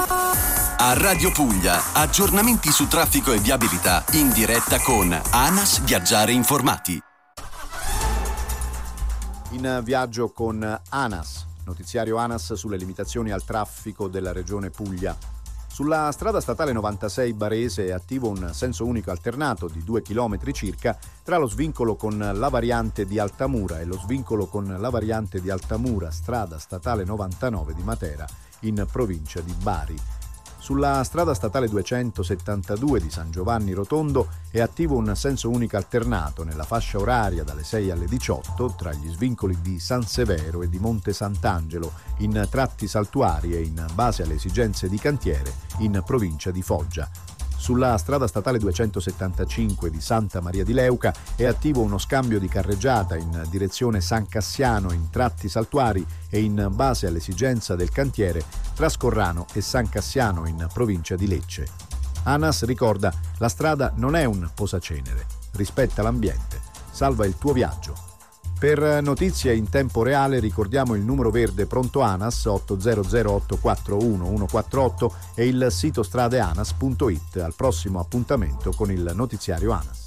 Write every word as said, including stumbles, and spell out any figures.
A Radio Puglia, aggiornamenti su traffico e viabilità in diretta con ANAS Viaggiare Informati. In viaggio con ANAS, notiziario ANAS sulle limitazioni al traffico della regione Puglia. Sulla strada statale novantasei Barese è attivo un senso unico alternato di due chilometri circa tra lo svincolo con la variante di Altamura e lo svincolo con la variante di Altamura, strada statale novantanove di Matera, in provincia di Bari. Sulla strada statale duecentosettantadue di San Giovanni Rotondo è attivo un senso unico alternato nella fascia oraria dalle sei alle diciotto tra gli svincoli di San Severo e di Monte Sant'Angelo in tratti saltuari e in base alle esigenze di cantiere in provincia di Foggia. Sulla strada statale duecentosettantacinque di Santa Maria di Leuca è attivo uno scambio di carreggiata in direzione San Cassiano in tratti saltuari e in base all'esigenza del cantiere tra Scorrano e San Cassiano in provincia di Lecce. ANAS ricorda: la strada non è un posacenere, rispetta l'ambiente, salva il tuo viaggio. Per notizie in tempo reale ricordiamo il numero verde pronto ANAS otto zero zero otto quattro uno uno quattro otto e il sito stradeanas punto it. Al prossimo appuntamento con il notiziario ANAS.